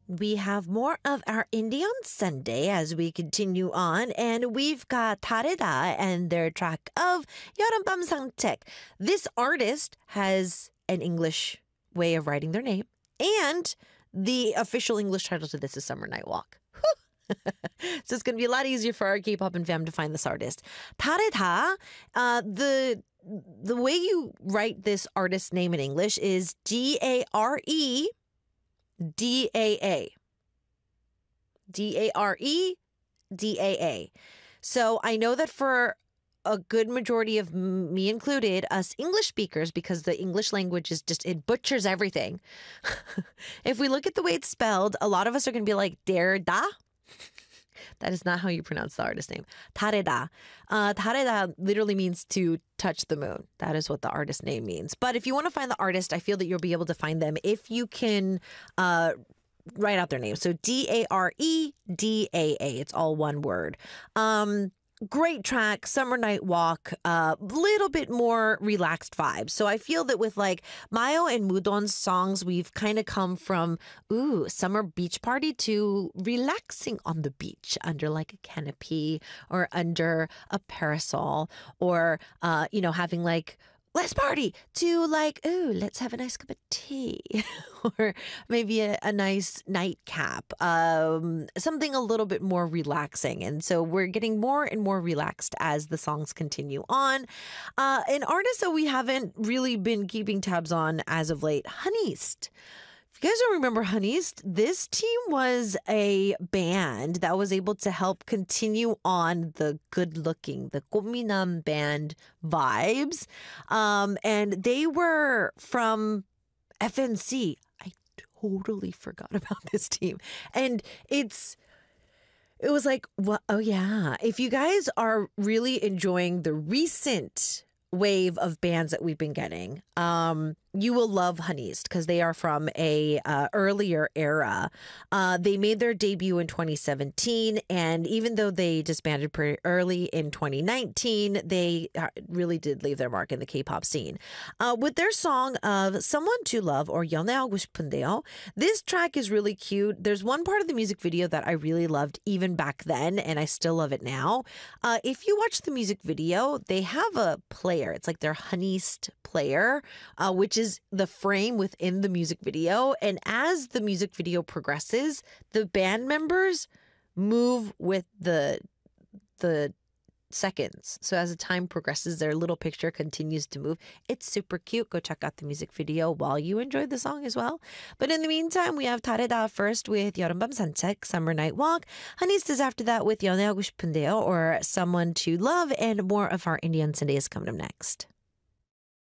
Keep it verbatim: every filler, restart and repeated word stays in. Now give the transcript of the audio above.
we have more of our Indie on Sunday as we continue on, and we've got 다르다 and their track of 여름밤 산책. This artist has an English way of writing their name, and the official English title to this is Summer Night Walk. So it's going to be a lot easier for our K-pop and fam to find this artist. 다르다, uh, the the way you write this artist's name in English is D A R E D A A. D A R E D A A. So I know that for a good majority of me included, us English speakers, because the English language is just, it butchers everything. If we look at the way it's spelled, a lot of us are going to be like, derda. That is not how you pronounce the artist name. 다르다. Uh, 다르다 literally means to touch the moon. That is what the artist name means. But if you want to find the artist, I feel that you'll be able to find them if you can uh, write out their name. So D A R E D A A. It's all one word. Um, Great track, Summer Night Walk, a uh, little bit more relaxed vibes. So I feel that with like Mayo and Mudon's songs, we've kind of come from, ooh, summer beach party to relaxing on the beach under like a canopy or under a parasol or, uh, you know, having like, let's party to like, ooh, let's have a nice cup of tea or maybe a, a nice nightcap, um, something a little bit more relaxing. And so we're getting more and more relaxed as the songs continue on. Uh, an artist that we haven't really been keeping tabs on as of late, Honeast. If you guys don't remember Honeast, this team was a band that was able to help continue on the good-looking, the 꽃미남 band vibes. Um, and they were from F N C. I totally forgot about this team. And it's... It was like, well, oh yeah. If you guys are really enjoying the recent wave of bands that we've been getting, um, you will love Honeast because they are from a uh, earlier era. Uh, they made their debut in twenty seventeen, and even though they disbanded pretty early in twenty nineteen, they really did leave their mark in the K-pop scene. Uh, with their song of Someone to Love, or 연애하고 싶은데요, this track is really cute. There's one part of the music video that I really loved even back then, and I still love it now. Uh, if you watch the music video, they have a player. It's like their Honeast player, uh, which is the frame within the music video. And as the music video progresses, the band members move with the the seconds. So as the time progresses, their little picture continues to move. It's super cute. Go check out the music video while you enjoy the song as well. But in the meantime, we have 다르다 first with 여름밤 산책, Summer Night Walk. Honeast is after that with 연애하고 싶은데요, or Someone to Love, and more of our Indie on Sunday is coming up next.